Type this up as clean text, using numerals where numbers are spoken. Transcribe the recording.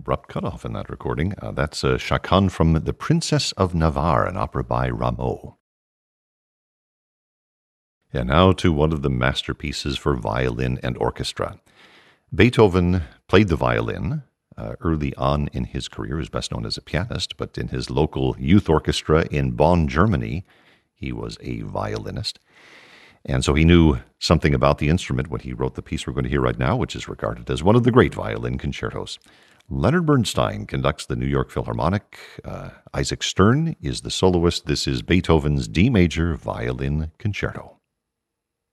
abrupt cutoff in that recording. That's Chaconne from The Princess of Navarre, an opera by Rameau. And now to one of the masterpieces for violin and orchestra. Beethoven played the violin early on in his career. He was best known as a pianist, but in his local youth orchestra in Bonn, Germany, he was a violinist. And so he knew something about the instrument when he wrote the piece we're going to hear right now, which is regarded as one of the great violin concertos. Leonard Bernstein conducts the New York Philharmonic. Isaac Stern is the soloist. This is Beethoven's D major violin concerto.